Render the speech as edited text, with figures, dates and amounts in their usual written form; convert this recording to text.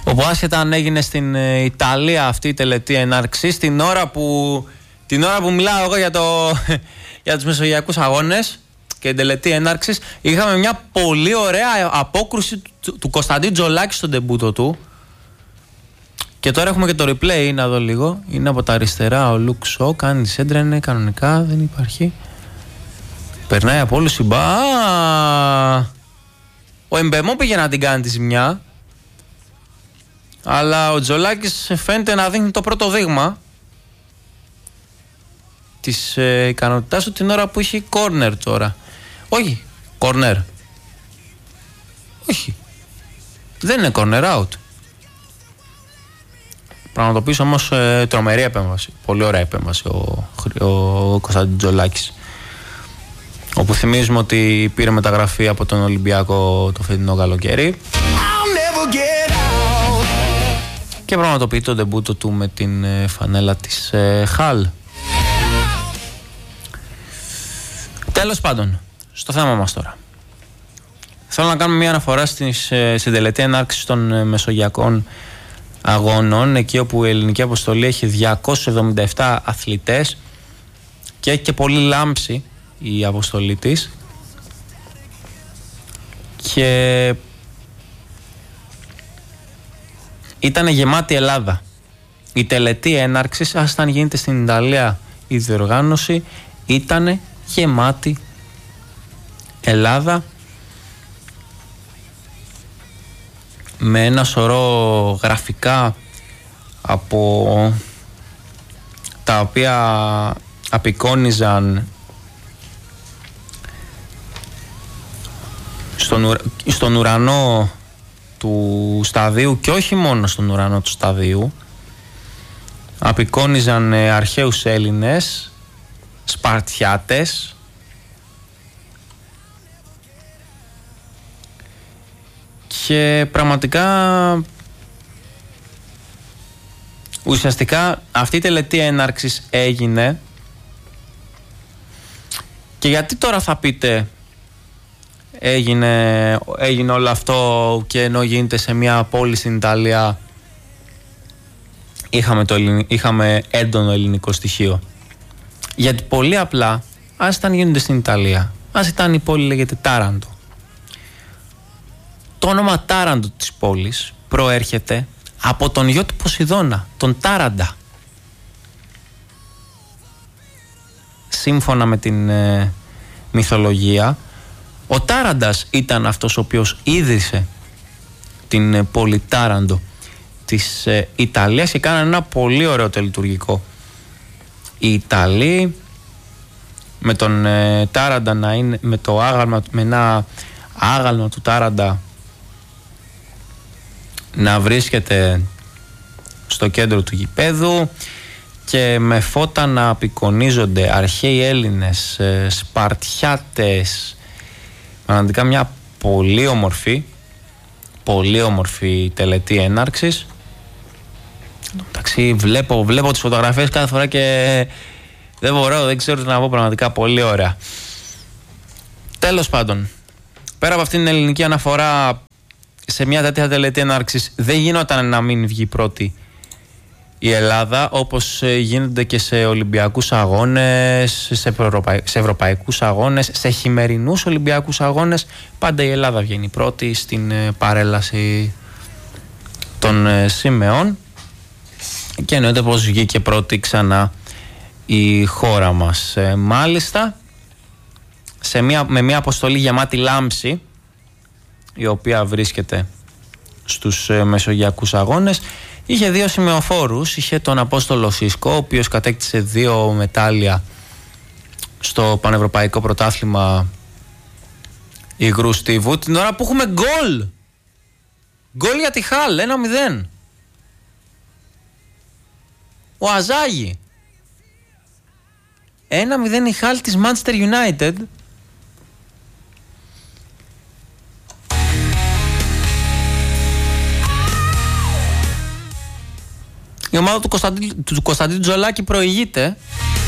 Όπου άσχετα αν έγινε στην Ιταλία αυτή η τελετή έναρξης, την ώρα που μιλάω εγώ για τους μεσογειακούς αγώνες και την τελετή έναρξης, είχαμε μια πολύ ωραία απόκρουση του Κωνσταντίν Τζολάκη στον ντεμπούτο του. Και τώρα έχουμε και το replay, να δω λίγο. Είναι από τα αριστερά ο Λουκ Σο, κάνει σέντρα, είναι κανονικά, δεν υπάρχει. Περνάει από όλους ο Εμπεμό πήγε να την κάνει τη ζημιά. Αλλά ο Τζολάκης φαίνεται να δείχνει το πρώτο δείγμα της ικανότητάς του την ώρα που έχει corner τώρα. Όχι, corner. Όχι. Δεν είναι corner out. Πραγματοποιήσει όμως τρομερή επέμβαση. Πολύ ωραία επέμβαση ο Κωνσταντίν Τζολάκης. Όπου θυμίζουμε ότι πήρε μεταγραφή από τον Ολυμπιακό το φετινό καλοκαίρι. Και πραγματοποιεί το ντεμπούτο του με την φανέλα της Χαλ. Τέλος πάντων, στο θέμα μας τώρα. Θέλω να κάνουμε μια αναφορά στην τελετή έναρξη των μεσογειακών αγώνων, εκεί όπου η ελληνική αποστολή έχει 277 αθλητές και έχει και πολύ λάμψη η αποστολή της. Και ήταν γεμάτη Ελλάδα. Η τελετή έναρξης, ας ήταν γίνεται στην Ιταλία η διοργάνωση, ήταν γεμάτη Ελλάδα, με ένα σωρό γραφικά από τα οποία απεικόνιζαν στον ουρανό του σταδίου, και όχι μόνο στον ουρανό του σταδίου, απεικόνιζαν αρχαίους Έλληνες, Σπαρτιάτες, και πραγματικά ουσιαστικά αυτή η τελετή έναρξης έγινε. Και γιατί τώρα θα πείτε έγινε όλο αυτό, και ενώ γίνεται σε μια πόλη στην Ιταλία είχαμε έντονο ελληνικό στοιχείο? Γιατί πολύ απλά, ας ήταν γίνονται στην Ιταλία, ας ήταν η πόλη λέγεται Τάραντο, το όνομα Τάραντο της πόλης προέρχεται από τον γιο του Ποσειδώνα, τον Τάραντα. Σύμφωνα με την μυθολογία, ο Τάραντας ήταν αυτός ο οποίος ίδρυσε την πόλη Τάραντο της Ιταλίας και κάνανε ένα πολύ ωραίο τελειτουργικό. Οι Ιταλοί με τον Τάραντα να είναι, με ένα άγαλμα του Τάραντα να βρίσκεται στο κέντρο του γηπέδου, και με φώτα να απεικονίζονται αρχαίοι Έλληνες, Σπαρτιάτες. Πραγματικά μια πολύ όμορφη τελετή έναρξης. Εντάξει, βλέπω τις φωτογραφίες κάθε φορά και δεν ξέρω τι να πω, πραγματικά πολύ ωραία. Τέλος πάντων, πέρα από αυτήν την ελληνική αναφορά, σε μια τέτοια τελετή έναρξης δεν γινόταν να μην βγει πρώτη η Ελλάδα, όπως γίνονται και σε Ολυμπιακούς αγώνες, σε ευρωπαϊκούς αγώνες, σε χειμερινούς Ολυμπιακούς αγώνες. Πάντα η Ελλάδα βγαίνει πρώτη στην παρέλαση των σημαίων, και εννοείται πως βγήκε πρώτη ξανά η χώρα μας. Μάλιστα, με μια αποστολή γεμάτη λάμψη, η οποία βρίσκεται στους μεσογειακούς αγώνες, είχε 2 σημεοφόρους. Είχε τον Απόστολο Σίσκο, ο οποίος κατέκτησε 2 μετάλλια στο Πανευρωπαϊκό Πρωτάθλημα Υγρού Στίβου, την ώρα που έχουμε γκολ για τη Χαλ, 1-0. Ο Αζάγη, 1-0 η Χαλ της Manchester United. Η ομάδα του Κωνσταντίν Τζολάκη προηγείται